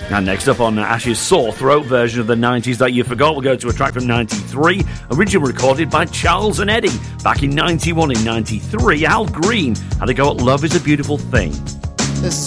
And next up on Ash's sore throat version of the 90s that you forgot, we'll go to a track from 93, originally recorded by Charles and Eddie. Back in 91 and 93, Al Green had a go at Love is a Beautiful Thing.